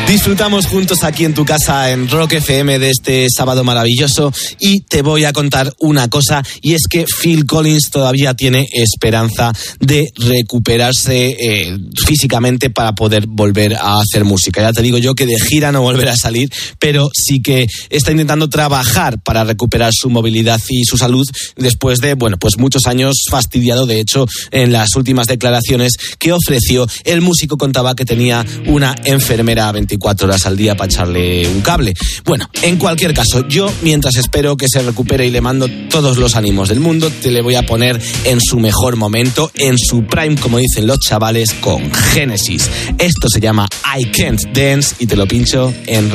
Disfrutamos juntos aquí en tu casa en Rock FM de este sábado maravilloso y te voy a contar una cosa, y es que Phil Collins todavía tiene esperanza de recuperarse físicamente para poder volver a hacer música. Ya te digo yo que de gira no volverá a salir, pero sí que está intentando trabajar para recuperar su movilidad y su salud después de, pues muchos años fastidiado. De hecho, en las últimas declaraciones que ofreció, el músico contaba que tenía una enfermera 24 horas al día para echarle un cable. Bueno, en cualquier caso, yo mientras espero que se recupere y le mando todos los ánimos del mundo, te le voy a poner en su mejor momento, en su prime, como dicen los chavales, con Genesis. Esto se llama I Can't Dance y te lo pincho en